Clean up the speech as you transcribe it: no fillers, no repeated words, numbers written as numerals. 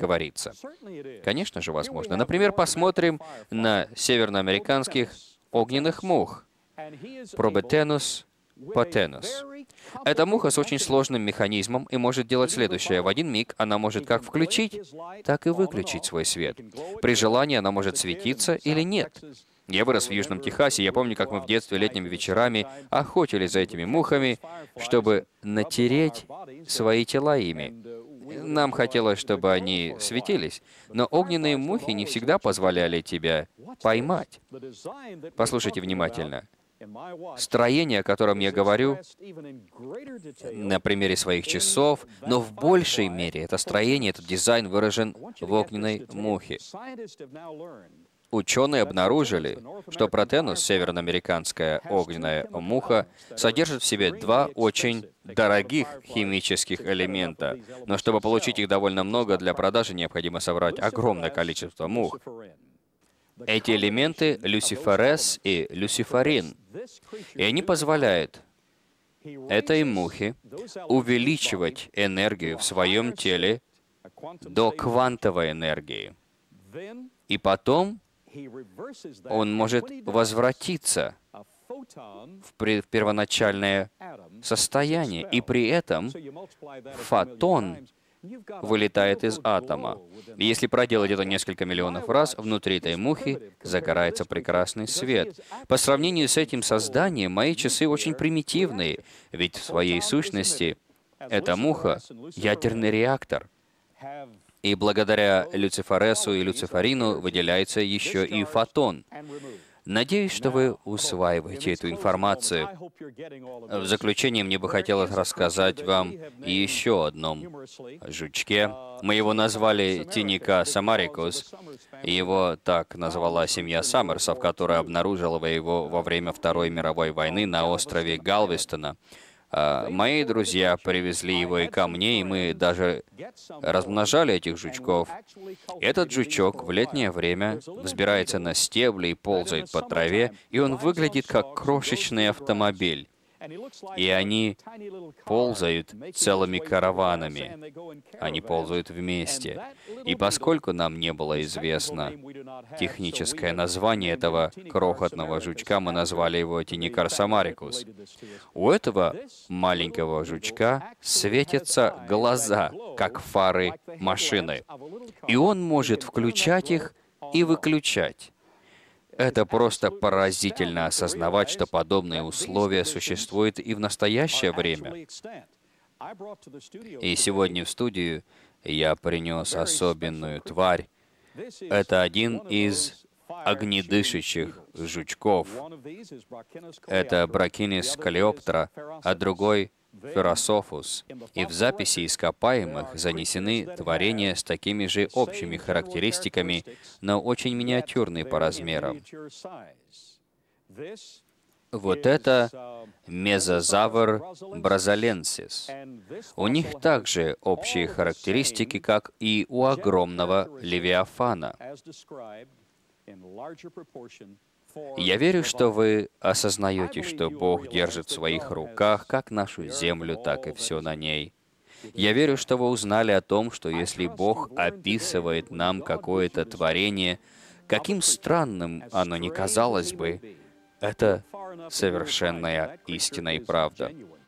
говорится? Конечно же, возможно. Например, посмотрим на северноамериканских огненных мух. Probethenus potenus. Эта муха с очень сложным механизмом и может делать следующее. В один миг она может как включить, так и выключить свой свет. При желании она может светиться или нет. Я вырос в Южном Техасе, я помню, как мы в детстве летними вечерами охотились за этими мухами, чтобы натереть свои тела ими. Нам хотелось, чтобы они светились, но огненные мухи не всегда позволяли тебя поймать. Послушайте внимательно. Строение, о котором я говорю, на примере своих часов, но в большей мере это строение, этот дизайн выражен в огненной мухе. Ученые обнаружили, что Протенус, североамериканская огненная муха, содержит в себе два очень дорогих химических элемента. Но чтобы получить их довольно много, для продажи необходимо собрать огромное количество мух. Эти элементы — люциферез и люциферин. И они позволяют этой мухе увеличивать энергию в своем теле до квантовой энергии. И потом он может возвратиться в первоначальное состояние. И при этом фотон вылетает из атома. И если проделать это несколько миллионов раз, внутри этой мухи загорается прекрасный свет. По сравнению с этим созданием, мои часы очень примитивные, ведь в своей сущности эта муха — ядерный реактор. И благодаря люцифересу и люциферину выделяется еще и фотон. Надеюсь, что вы усваиваете эту информацию. В заключение мне бы хотелось рассказать вам еще о одном жучке. Мы его назвали Тиника самарикус. Его так назвала семья Саммерсов, которая обнаружила его во время Второй мировой войны на острове Галвестона. Мои друзья привезли его и ко мне, и мы даже размножали этих жучков. Этот жучок в летнее время взбирается на стебли и ползает по траве, и он выглядит как крошечный автомобиль. И они ползают целыми караванами. Они ползают вместе. И поскольку нам не было известно техническое название этого крохотного жучка, мы назвали его Тиникар самарикус. У этого маленького жучка светятся глаза, как фары машины. И он может включать их и выключать. Это просто поразительно осознавать, что подобные условия существуют и в настоящее время. И сегодня в студию я принес особенную тварь. Это один из огнедышащих жучков. Это Бракинис калиоптера, а другой — Ферософус. И в записи ископаемых занесены творения с такими же общими характеристиками, но очень миниатюрные по размерам. Вот это мезозавр бразаленсис. У них также общие характеристики, как и у огромного левиафана. Я верю, что вы осознаете, что Бог держит в своих руках как нашу землю, так и все на ней. Я верю, что вы узнали о том, что если Бог описывает нам какое-то творение, каким странным оно ни казалось бы, это совершенная истина и правда.